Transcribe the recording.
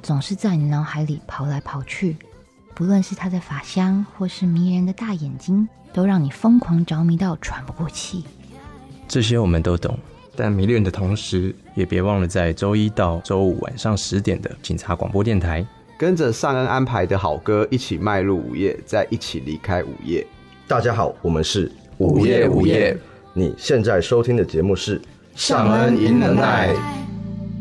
总是在你脑海里跑来跑去，不论是他的发香或是迷人的大眼睛，都让你疯狂着迷到喘不过气。 这些我们都懂， 但迷恋的同时， 也别忘了在周一到周五晚上10点的警察广播电台， 跟着尚恩安排的好歌一起迈入午夜，再一起离开午夜。 大家好，我们是午夜午夜。 你现在收听的节目是尚恩赢能耐。